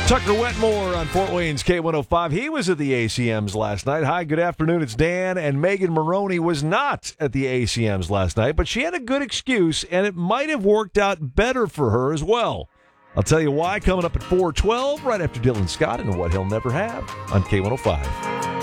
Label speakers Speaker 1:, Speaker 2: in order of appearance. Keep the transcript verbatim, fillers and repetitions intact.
Speaker 1: Tucker Wetmore on Fort Wayne's K one oh five. He was at the A C Ms last night. Hi, good afternoon. It's Dan. And Megan Maroney was not at the A C Ms last night, but she had a good excuse, and it might have worked out better for her as well. I'll tell you why coming up at four twelve, right after Dylan Scott and What He'll Never Have on K one oh five.